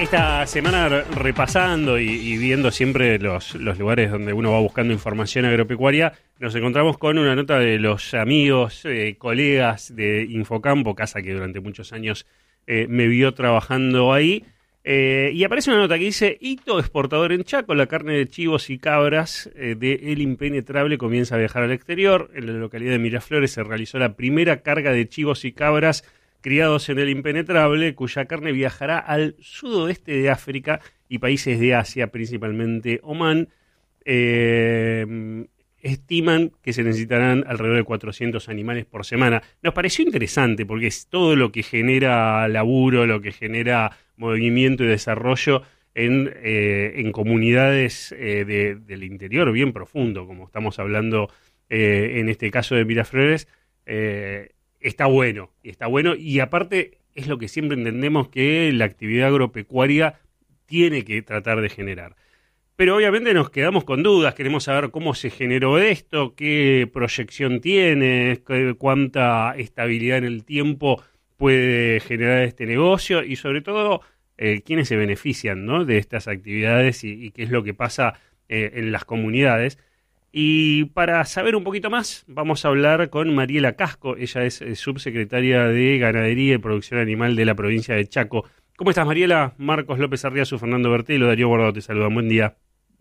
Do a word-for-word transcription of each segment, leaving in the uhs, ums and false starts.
esta semana repasando y, y viendo siempre los, los lugares donde uno va buscando información agropecuaria, nos encontramos con una nota de los amigos, eh, colegas de Infocampo, casa que durante muchos años eh, me vio trabajando ahí, eh, y aparece una nota que dice: hito exportador en Chaco, la carne de chivos y cabras eh, de El Impenetrable comienza a viajar al exterior. En la localidad de Miraflores se realizó la primera carga de chivos y cabras criados en El Impenetrable, cuya carne viajará al sudoeste de África y países de Asia, principalmente Omán. Eh, estiman que se necesitarán alrededor de cuatrocientos animales por semana. Nos pareció interesante porque es todo lo que genera laburo, lo que genera movimiento y desarrollo en, eh, en comunidades eh, de, del interior bien profundo, como estamos hablando eh, en este caso de Miraflores. eh, Está bueno, está bueno, y aparte es lo que siempre entendemos que la actividad agropecuaria tiene que tratar de generar. Pero obviamente nos quedamos con dudas, queremos saber cómo se generó esto, qué proyección tiene, qué, cuánta estabilidad en el tiempo puede generar este negocio y sobre todo eh, quiénes se benefician, ¿no?, de estas actividades y, y qué es lo que pasa eh, en las comunidades. Y para saber un poquito más, vamos a hablar con Mariela Casco. Ella es eh, subsecretaria de Ganadería y Producción Animal de la provincia de Chaco. ¿Cómo estás, Mariela? Marcos López Arriazu, Fernando Bertelo, Darío Bordado te saludan. Buen día.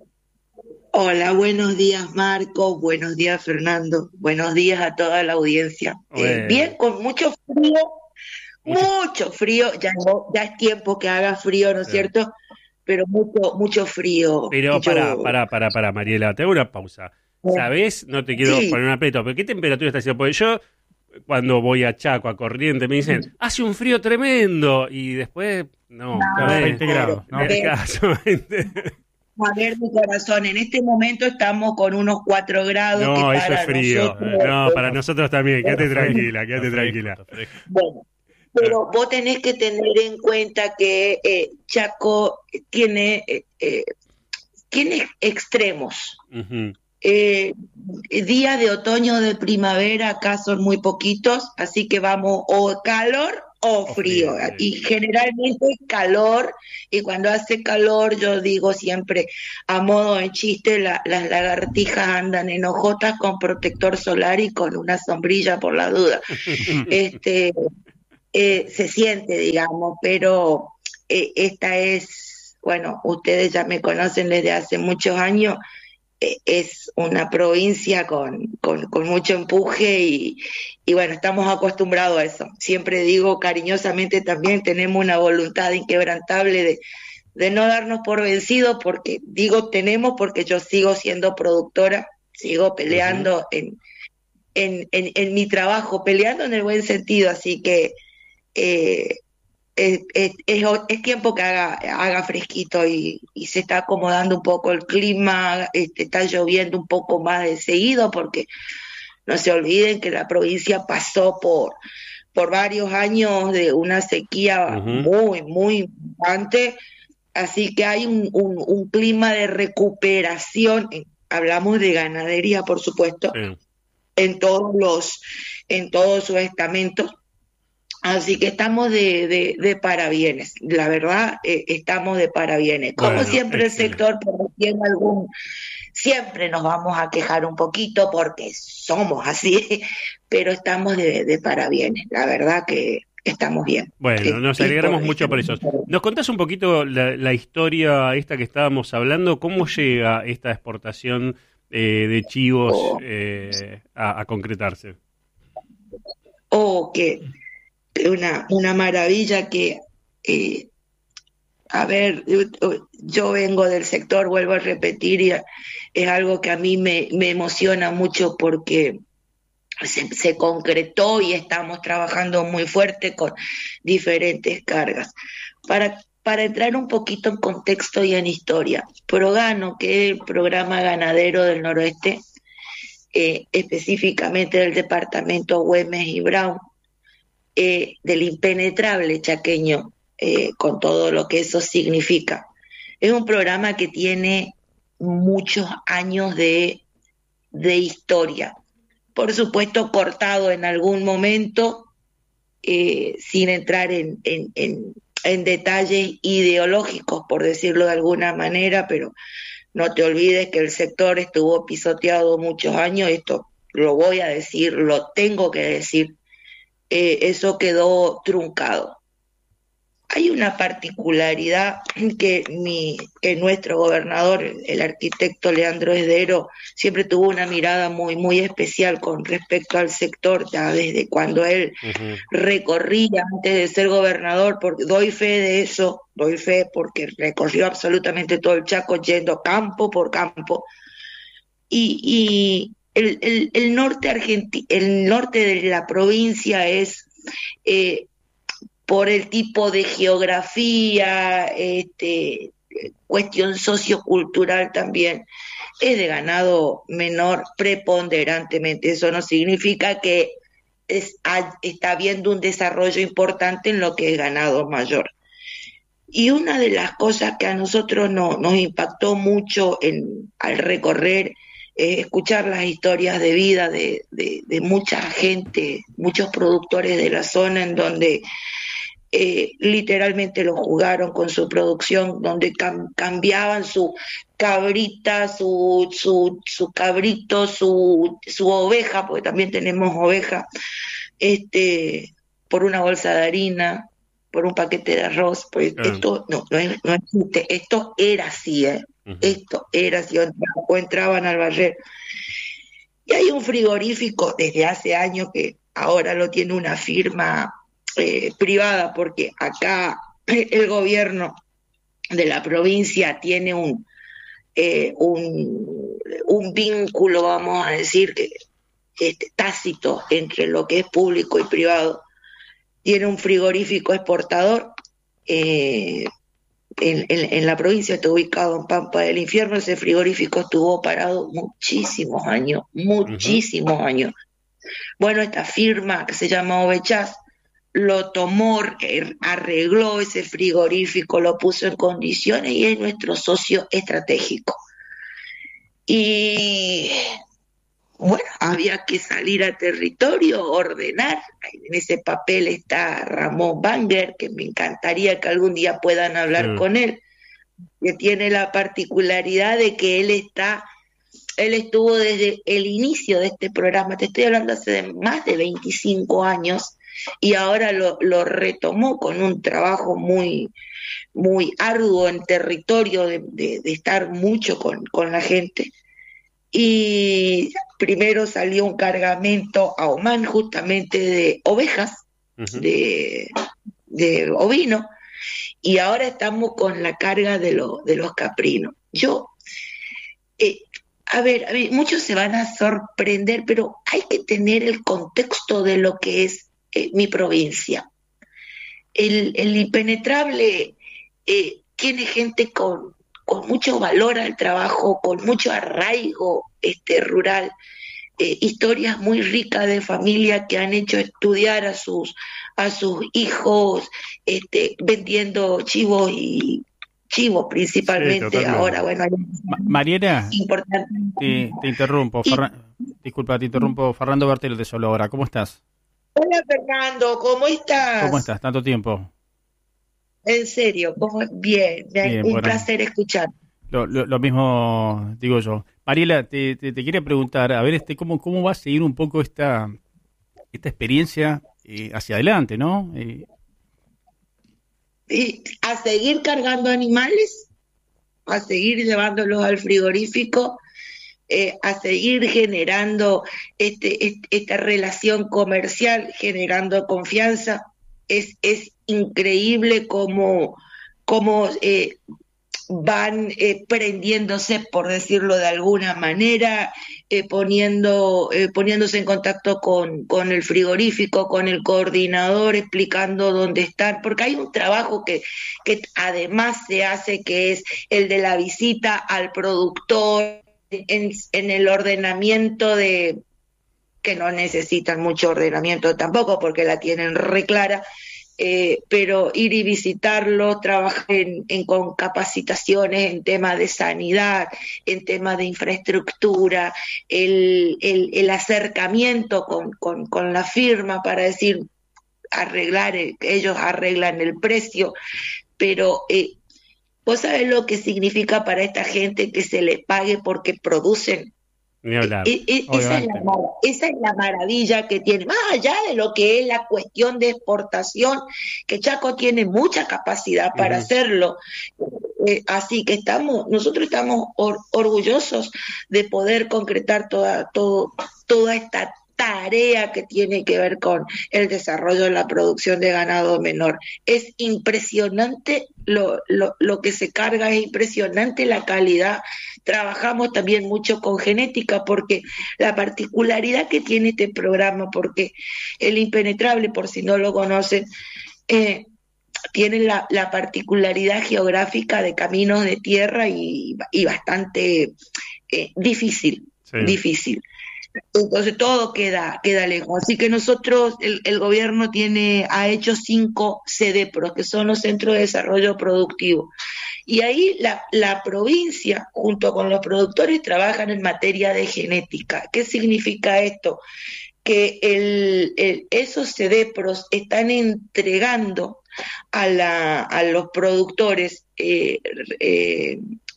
Hola, buenos días, Marcos. Buenos días, Fernando. Buenos días a toda la audiencia. Bueno. Eh, bien, con mucho frío, mucho, mucho frío. Ya, no, ya es tiempo que haga frío, ¿no es Claro. cierto? Pero mucho, mucho frío. Pero Yo- para, para, para, para, Mariela, te hago una pausa. ¿Sabés? No te quiero Sí. poner un aprieto, pero ¿qué temperatura está haciendo? Porque yo, cuando voy a Chaco, a Corrientes, me dicen, hace un frío tremendo, y después, no, No, ¿sabés? veinte grados, ¿no? a ver, Caso, veinte. a ver, mi corazón, en este momento estamos con unos cuatro grados No, que eso para es frío. nosotros... No, para nosotros también. Quédate Está fresco, tranquila, está quédate fresco, tranquila. está fresco. Bueno, pero vos tenés que tener en cuenta que eh, Chaco tiene, eh, eh, tiene extremos. Ujú. Eh, días de otoño, de primavera, acá son muy poquitos, así que vamos o calor o O frío, frío, sí. y generalmente calor, y cuando hace calor yo digo siempre, a modo de chiste, la- las lagartijas andan en hojotas con protector solar y con una sombrilla por la duda. Este, eh, se siente, digamos, pero eh, esta es, bueno, ustedes ya me conocen desde hace muchos años, eh, es una provincia con, con, con mucho empuje y, y bueno, estamos acostumbrados a eso. Siempre digo cariñosamente también, tenemos una voluntad inquebrantable de, de no darnos por vencidos, porque digo tenemos porque yo sigo siendo productora, sigo peleando en, en, en, en mi trabajo, peleando en el buen sentido, así que eh, es, es, es, es tiempo que haga, haga fresquito y, y se está acomodando un poco el clima, este, está lloviendo un poco más de seguido porque no se olviden que la provincia pasó por, por varios años de una sequía Ujú. muy, muy importante, así que hay un, un, un clima de recuperación, en- hablamos de ganadería, por supuesto, Sí. en todos los, en todos sus estamentos. Así que estamos de, de, de parabienes, la verdad, eh, estamos de parabienes. Como Bueno, siempre el excelente. sector, por tiene algún, siempre nos vamos a quejar un poquito porque somos así, pero estamos de, de parabienes, la verdad que estamos bien. Bueno, Eh, nos y alegramos por- mucho por eso. ¿Nos contás un poquito la, la historia esta que estábamos hablando? ¿Cómo llega esta exportación eh, de chivos Oh, eh, a, a concretarse? oh, que que una, una maravilla que, eh, a ver, yo, yo vengo del sector, vuelvo a repetir, y es algo que a mí me, me emociona mucho porque se, se concretó y estamos trabajando muy fuerte con diferentes cargas. Para, para entrar un poquito en contexto y en historia, Progano, que es el programa ganadero del noroeste, eh, específicamente del departamento Güemes y Brown, eh, del impenetrable chaqueño, eh, con todo lo que eso significa. Es un programa que tiene muchos años de, de historia, por supuesto cortado en algún momento, eh, sin entrar en, en, en, en detalles ideológicos, por decirlo de alguna manera, pero no te olvides que el sector estuvo pisoteado muchos años, esto lo voy a decir, lo tengo que decir, eh, eso quedó truncado. Hay una particularidad que, mi, que nuestro gobernador, el arquitecto Leandro Esdero, siempre tuvo una mirada muy, muy especial con respecto al sector, ya desde cuando él uh-huh. recorría antes de ser gobernador, porque doy fe de eso, doy fe porque recorrió absolutamente todo el Chaco yendo campo por campo. Y, y el, el, el, norte argenti- el norte de la provincia es... Eh, por el tipo de geografía, este, cuestión sociocultural también, es de ganado menor preponderantemente. Eso no significa que es, está habiendo un desarrollo importante en lo que es ganado mayor. Y una de las cosas que a nosotros no, nos impactó mucho en, al recorrer, eh, escuchar las historias de vida de, de, de mucha gente, muchos productores de la zona en donde Eh, literalmente lo jugaron con su producción, donde cam- cambiaban su cabrita, su, su, su cabrito, su, su oveja, porque también tenemos oveja, este, por una bolsa de harina, por un paquete de arroz, pues uh-huh. esto no, no, es, no existe, esto era así, ¿eh? Uh-huh. Esto era así, o entraban al barrer. Y hay un frigorífico desde hace años que ahora lo tiene una firma Eh, privada, porque acá el gobierno de la provincia tiene un, eh, un, un vínculo, vamos a decir, que este, tácito entre lo que es público y privado. Tiene un frigorífico exportador, eh, en, en, en la provincia está ubicado en Pampa del Infierno. Ese frigorífico estuvo parado muchísimos años, muchísimos uh-huh. años. Bueno, esta firma que se llama Ovechas lo tomó, arregló ese frigorífico, lo puso en condiciones y es nuestro socio estratégico. Y bueno, había que salir a territorio, ordenar. En ese papel está Ramón Banger, que me encantaría que algún día puedan hablar sí. con él, que tiene la particularidad de que él está, él estuvo desde el inicio de este programa, te estoy hablando hace de más de veinticinco años, y ahora lo, lo retomó con un trabajo muy, muy arduo en territorio, de, de, de estar mucho con, con la gente. Y primero salió un cargamento a Oman justamente de ovejas, uh-huh. de, de ovino, y ahora estamos con la carga de, lo, de los caprinos. Yo, eh, a ver, a ver, muchos se van a sorprender, pero hay que tener el contexto de lo que es Eh, mi provincia. El, el impenetrable eh, tiene gente con, con mucho valor al trabajo, con mucho arraigo este, rural, eh, historias muy ricas de familia que han hecho estudiar a sus, a sus hijos, este, vendiendo chivos y chivos principalmente. Sí, ahora, bueno, Ma- Mariela, te, te interrumpo, y, Ferra- disculpa, te interrumpo, Fernando Bertelo te solo ahora, ¿cómo estás? Hola Fernando, ¿cómo estás? ¿Cómo estás? ¿Tanto tiempo? En serio, ¿cómo? Bien, bien, un bueno, placer escuchar. Lo, lo, lo mismo digo yo. Mariela, te, te, te quería preguntar, a ver, este, ¿cómo, cómo va a seguir un poco esta, esta experiencia eh, hacia adelante, ¿no? Eh... Y a seguir cargando animales, a seguir llevándolos al frigorífico, Eh, a seguir generando este, este, esta relación comercial, generando confianza. Es, es increíble cómo, cómo eh, van eh, prendiéndose, por decirlo de alguna manera, eh, poniendo, eh, poniéndose en contacto con, con el frigorífico, con el coordinador, explicando dónde están, porque hay un trabajo que, que además se hace, que es el de la visita al productor, En, en el ordenamiento de, que no necesitan mucho ordenamiento tampoco porque la tienen re clara, eh, pero ir y visitarlo, trabajar en, en, con capacitaciones en temas de sanidad, en temas de infraestructura, el, el, el acercamiento con, con, con la firma para decir, arreglar, el, ellos arreglan el precio, pero eh, ¿vos sabés lo que significa para esta gente que se les pague porque producen? Ni hablar. E, e, esa, es la, esa es la maravilla que tiene, más allá de lo que es la cuestión de exportación, que Chaco tiene mucha capacidad para uh-huh. hacerlo. Eh, así que estamos, nosotros estamos or, orgullosos de poder concretar toda, todo, toda esta tarea que tiene que ver con el desarrollo de la producción de ganado menor. Es impresionante lo, lo, lo que se carga, es impresionante la calidad. Trabajamos también mucho con genética, porque la particularidad que tiene este programa, porque el impenetrable, por si no lo conocen, eh, tiene la, la particularidad geográfica de caminos de tierra y, y bastante eh, difícil, sí. difícil. Entonces todo queda queda lejos. Así que nosotros, el, el gobierno tiene ha hecho cinco CEDEPROS, que son los Centros de Desarrollo Productivo. Y ahí la, la provincia, junto con los productores, trabajan en materia de genética. ¿Qué significa esto? Que el, el, esos CEDEPROS están entregando a, la, a los productores eh, eh,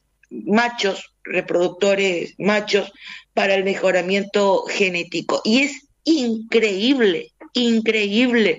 machos, reproductores machos, para el mejoramiento genético. Y es increíble, increíble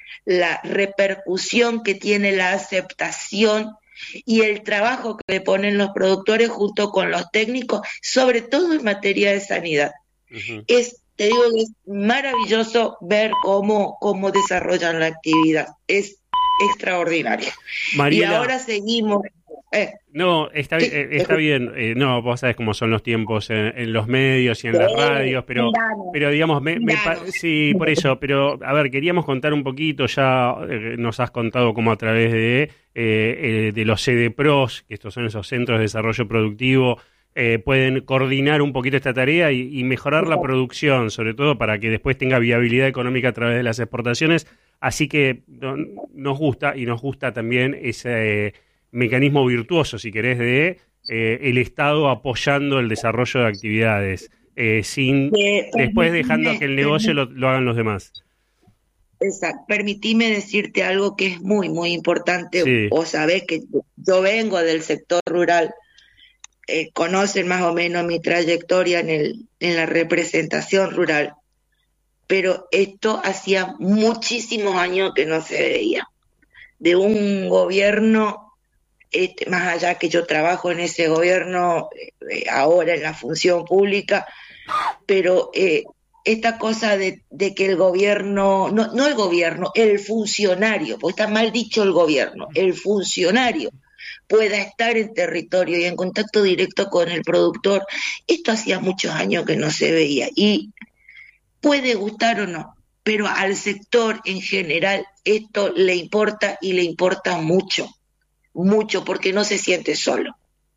la repercusión que tiene la aceptación y el trabajo que le ponen los productores junto con los técnicos, sobre todo en materia de sanidad. Uh-huh. Es, te digo, es maravilloso ver cómo, cómo desarrollan la actividad. Es extraordinario. Mariela, y ahora seguimos... Eh, no, está, sí, eh, está bien, eh, no, vos sabés cómo son los tiempos en, en los medios y en sí, las radios, pero, pero digamos, me, me pa- sí, por eso, pero a ver, queríamos contar un poquito, ya eh, nos has contado cómo a través de, eh, eh, de los CEDEPROS, que estos son esos centros de desarrollo productivo, eh, pueden coordinar un poquito esta tarea y, y mejorar la producción, sobre todo para que después tenga viabilidad económica a través de las exportaciones, así que no, nos gusta y nos gusta también ese... Eh, mecanismo virtuoso, si querés, de eh, el Estado apoyando el desarrollo de actividades, eh, sin eh, después dejando que el negocio lo, lo hagan los demás. Exacto. Permitime decirte algo que es muy, muy importante. Sí. Vos sabés que yo vengo del sector rural, eh, conocen más o menos mi trayectoria en, el, en la representación rural, pero esto hacía muchísimos años que no se veía. De un gobierno... Este, más allá que yo trabajo en ese gobierno eh, ahora en la función pública, pero eh, esta cosa de, de que el gobierno, no, no el gobierno, el funcionario, porque está mal dicho el gobierno, el funcionario pueda estar en territorio y en contacto directo con el productor, esto hacía muchos años que no se veía, y puede gustar o no, pero al sector en general esto le importa y le importa mucho. mucho porque no se siente solo.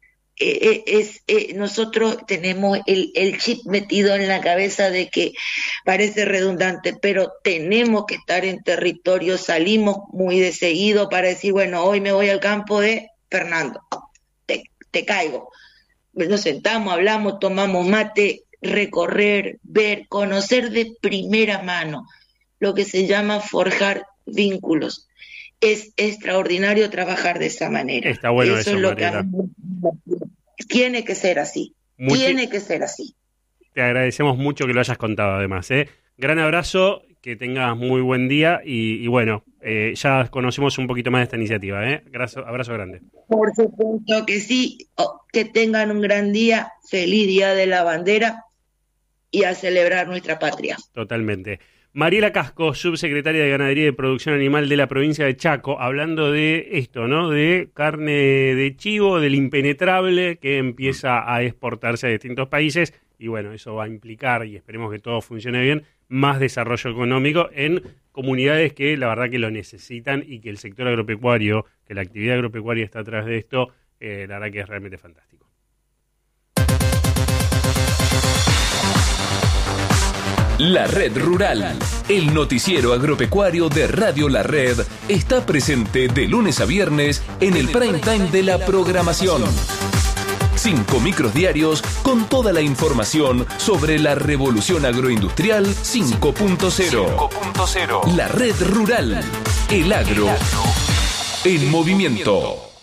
Eh, es eh, nosotros tenemos el, el chip metido en la cabeza de que parece redundante, pero tenemos que estar en territorio, salimos muy de seguido para decir, bueno, hoy me voy al campo de Fernando, te, te caigo. Nos sentamos, hablamos, tomamos mate, recorrer, ver, conocer de primera mano, lo que se llama forjar vínculos. Es extraordinario trabajar de esa manera. Está bueno eso, eso, es lo Mariela. que tiene que ser así. Muchi- tiene que ser así. Te agradecemos mucho que lo hayas contado, además. ¿eh? Gran abrazo, que tengas muy buen día y, y bueno, eh, ya conocemos un poquito más de esta iniciativa. ¿eh? Abrazo, abrazo grande. Por supuesto que sí. Oh, que tengan un gran día, feliz Día de la Bandera y a celebrar nuestra patria. Totalmente. Mariela Casco, subsecretaria de Ganadería y Producción Animal de la provincia de Chaco, hablando de esto, ¿no? De carne de chivo, del impenetrable que empieza a exportarse a distintos países y bueno, eso va a implicar, y esperemos que todo funcione bien, más desarrollo económico en comunidades que la verdad que lo necesitan y que el sector agropecuario, que la actividad agropecuaria está atrás de esto, eh, la verdad que es realmente fantástico. La Red Rural, el noticiero agropecuario de Radio La Red, está presente de lunes a viernes en el prime time de la programación. Cinco micros diarios con toda la información sobre la revolución agroindustrial cinco punto cero. La red rural. El agro en movimiento.